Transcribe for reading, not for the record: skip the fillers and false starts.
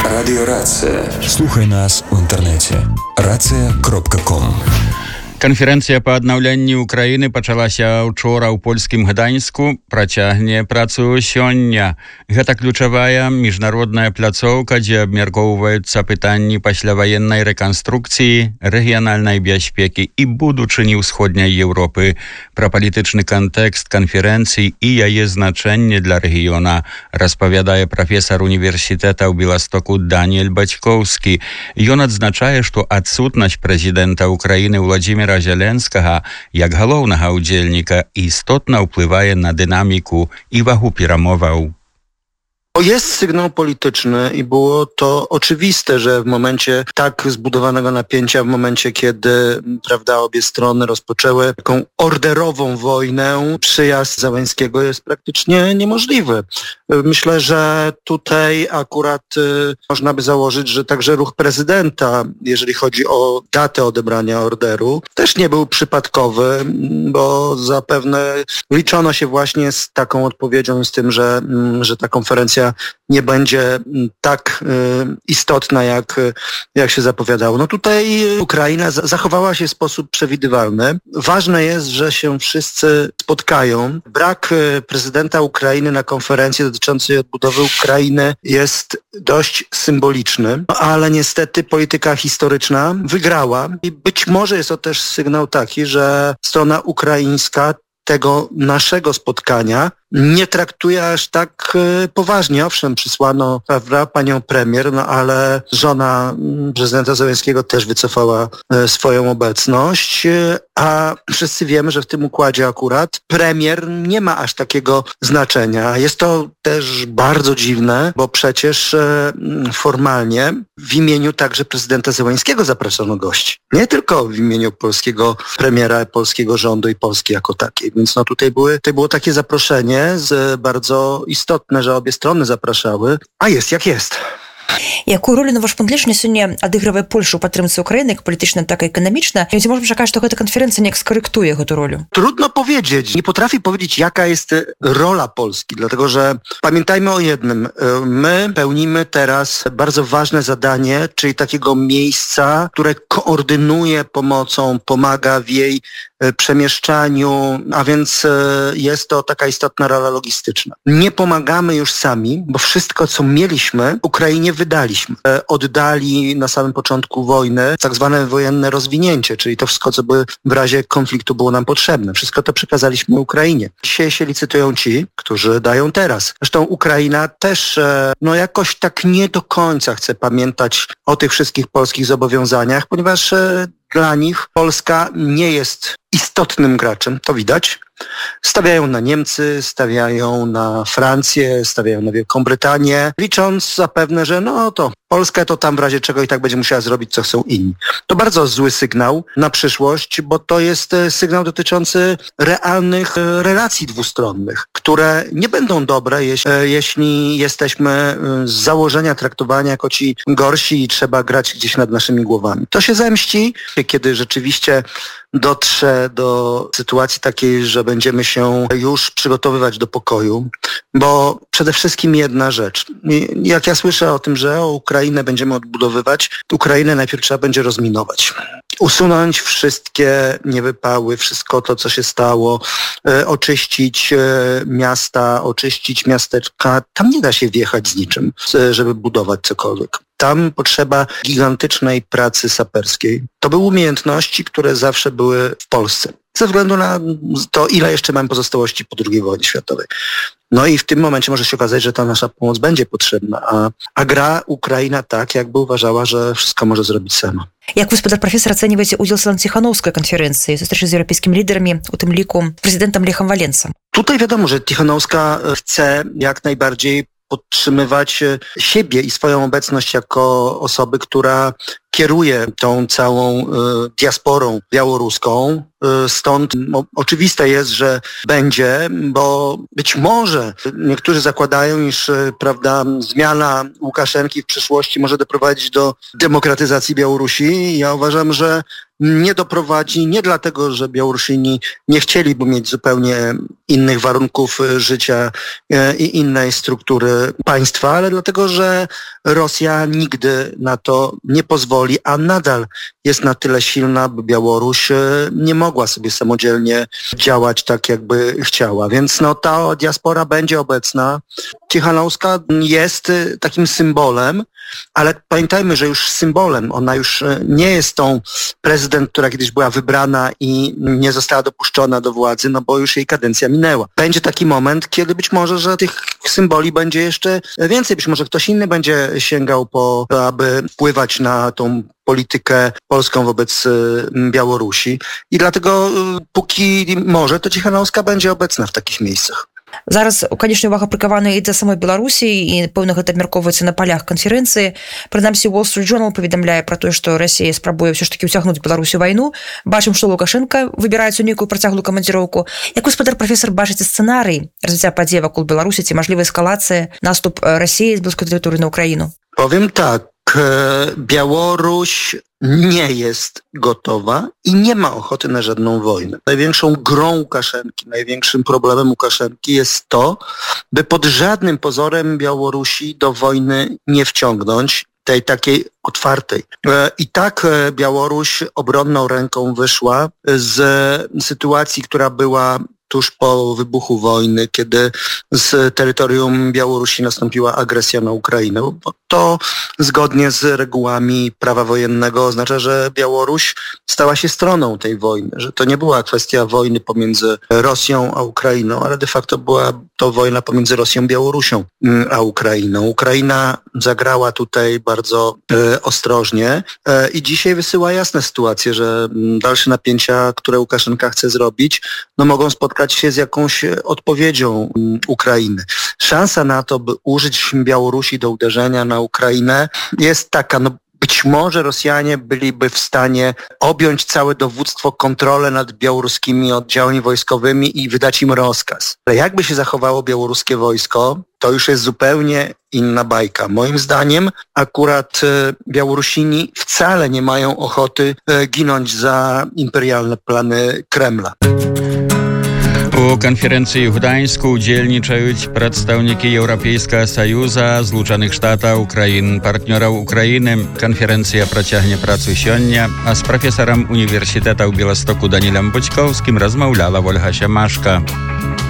Радіо Рація. Слухай нас у інтернеті. Рація.ком. Канферэнцыя па аднаўленні Украіны пачалася учора ў польскім Гданьску, працягне працу сёння. Гэта ключавая міжнародная пляцоўка, дзе абмяркоўваюцца пытанні пасляваеннай рэканструкцыі, рэгіянальнай бяспекі і будучыні ўсходняй Еўропы. Пра палітычны кантэкст канферэнцыі і яе значэнне для рэгіёна распавядае прафесар універсітэта ў Беластоку Даніэль Бацькоўскі. Ён адзначае, што адсутнасць прэзідэнта Украіны Владзіміра Зеленскага як галоўнага ўдзельніка істотна ўплывае на дynamiku i wagу перамоваў. Jest sygnał polityczny i było to oczywiste, że w momencie tak zbudowanego napięcia, w momencie kiedy, obie strony rozpoczęły taką orderową wojnę, przyjazd Zełenskiego jest praktycznie niemożliwy. Myślę, że tutaj akurat można by założyć, że także ruch prezydenta, jeżeli chodzi o datę odebrania orderu, też nie był przypadkowy, bo zapewne liczono się właśnie z taką odpowiedzią, z tym, że ta konferencja nie będzie tak istotna, jak się zapowiadało. No tutaj Ukraina zachowała się w sposób przewidywalny. Ważne jest, że się wszyscy spotkają. Brak prezydenta Ukrainy na konferencji dotyczącej odbudowy Ukrainy jest dość symboliczny, ale niestety polityka historyczna wygrała i być może jest to też sygnał taki, że strona ukraińska tego naszego spotkania nie traktuje aż tak poważnie. Owszem, przysłano, panią premier, ale żona prezydenta Zełenskiego też wycofała swoją obecność, a wszyscy wiemy, że w tym układzie akurat premier nie ma aż takiego znaczenia. Jest to też bardzo dziwne, bo przecież formalnie w imieniu także prezydenta Zełenskiego zaproszono gości. Nie tylko w imieniu polskiego premiera, polskiego rządu i Polski jako takiej. Więc tutaj było takie zaproszenie bardzo istotne, że obie strony zapraszały, a jest jak jest. Якую ролю, на ваш погляд, сёння адыгрывае Польша ў падтрымцы Украіны, як палітычна, так і эканамічна? І ці можна чакаць, што гэта канферэнцыя неяк скарэктуе гэту ролю? Trudno powiedzieć. Nie potrafię powiedzieć, jaka jest rola Polski, dlatego że pamiętajmy o jednym. My pełnimy teraz bardzo ważne zadanie, czyli takiego miejsca, które koordynuje pomocą, pomaga w jej przemieszczaniu, a więc jest to taka istotna rola logistyczna. Nie pomagamy już sami, bo wszystko, co mieliśmy, Ukrainie wydaliśmy. Oddali na samym początku wojny tak zwane wojenne rozwinięcie, czyli to wszystko, co by w razie konfliktu było nam potrzebne. Wszystko to przekazaliśmy Ukrainie. Dzisiaj się licytują ci, którzy dają teraz. Zresztą Ukraina też jakoś tak nie do końca chce pamiętać o tych wszystkich polskich zobowiązaniach, ponieważ dla nich Polska nie jest istotnym graczem, to widać. Stawiają na Niemcy, stawiają na Francję, stawiają na Wielką Brytanię, licząc zapewne, że to Polskę to tam w razie czego i tak będzie musiała zrobić, co chcą inni. To bardzo zły sygnał na przyszłość, bo to jest sygnał dotyczący realnych relacji dwustronnych, które nie będą dobre, jeśli jesteśmy z założenia traktowani jako ci gorsi i trzeba grać gdzieś nad naszymi głowami. To się zemści, kiedy rzeczywiście dotrze do sytuacji takiej, że będziemy się już przygotowywać do pokoju, bo przede wszystkim jedna rzecz. Jak ja słyszę o tym, że Ukrainę będziemy odbudowywać, to Ukrainę najpierw trzeba będzie rozminować. Usunąć wszystkie niewypały, wszystko to, co się stało, oczyścić miasta, oczyścić miasteczka. Tam nie da się wjechać z niczym, żeby budować cokolwiek. Tam potrzeba gigantycznej pracy saperskiej. To były umiejętności, które zawsze były w Polsce. Ze względu na to, ile jeszcze mamy pozostałości po II wojnie światowej. No i w tym momencie może się okazać, że ta nasza pomoc będzie potrzebna, a gra Ukraina tak, jakby uważała, że wszystko może zrobić sama. Jak gospodar profesor оцениваете удел Ціханаўскай канферэнцыі, сустрэчы з еўрапейскімі лідарамі, у тым ліку прэзідэнтам Лехам Валенсам? Tutaj wiadomo, że Tichanowska chce jak najbardziej podtrzymywać siebie i swoją obecność jako osoby, która kieruje tą całą diasporą białoruską. Stąd oczywiste jest, że będzie, bo być może niektórzy zakładają, iż prawda, zmiana Łukaszenki w przyszłości może doprowadzić do demokratyzacji Białorusi. Ja uważam, że nie doprowadzi, nie dlatego, że Białorusini nie chcieliby mieć zupełnie innych warunków życia i innej struktury państwa, ale dlatego, że Rosja nigdy na to nie pozwoli, a nadal jest na tyle silna, by Białoruś nie mogła sobie samodzielnie działać tak, jakby chciała. Więc ta diaspora będzie obecna. Cichanouska jest takim symbolem, ale pamiętajmy, że już symbolem, ona już nie jest tą prezydent, która kiedyś była wybrana i nie została dopuszczona do władzy, bo już jej kadencja minęła. Będzie taki moment, kiedy być może, że tych symboli będzie jeszcze więcej, być może ktoś inny będzie sięgał po to, aby wpływać na tą politykę polską wobec Białorusi i dlatego póki może, to Cichanouska będzie obecna w takich miejscach. Зараз, конечно, увага прыкаваная і да самой Беларусі, і пэўна гэта абмяркоўваецца на палях канферэнцыі. Прынамсі, Wall Street Journal паведамляе пра тое, што Расія спрабуе ўсё ж такі ўцягнуць Беларусь у вайну. Бачым, што Лукашенка выбіраецца нейкую працяглую камандзіроўку. Як вы, спадар прафесар, бачыце сцэнарый развіцця падзей вакол Беларусі ці мажлівая эскалацыя, наступ Расіі з беларускай тэрыторыі на Украіну? Powiem tak, Białoruś nie jest gotowa i nie ma ochoty na żadną wojnę. Największą grą Łukaszenki, największym problemem Łukaszenki jest to, by pod żadnym pozorem Białorusi do wojny nie wciągnąć, tej takiej otwartej. I tak Białoruś obronną ręką wyszła z sytuacji, która była tuż po wybuchu wojny, kiedy z terytorium Białorusi nastąpiła agresja na Ukrainę. Bo to zgodnie z regułami prawa wojennego oznacza, że Białoruś stała się stroną tej wojny, że to nie była kwestia wojny pomiędzy Rosją a Ukrainą, ale de facto była to wojna pomiędzy Rosją, Białorusią a Ukrainą. Ukraina zagrała tutaj bardzo ostrożnie i dzisiaj wysyła jasne sytuacje, że dalsze napięcia, które Łukaszenka chce zrobić, mogą spotkać się z jakąś odpowiedzią Ukrainy. Szansa na to, by użyć Białorusi do uderzenia na Ukrainę jest taka, być może Rosjanie byliby w stanie objąć całe dowództwo, kontrolę nad białoruskimi oddziałami wojskowymi i wydać im rozkaz. Ale jakby się zachowało białoruskie wojsko, to już jest zupełnie inna bajka. Moim zdaniem akurat Białorusini wcale nie mają ochoty ginąć za imperialne plany Kremla. У канферэнцыі ў Гданьску удзельнічаюць прадстаўнікі Еўрапейскага Саюза, Злучаных Штатаў, краін партнёраў Украіны. Канферэнцыя працягне працу сёння, а з прафесарам універсітэта ў Беластоку Данілем Будзькоўскім размаўляла Ольга Сямашка.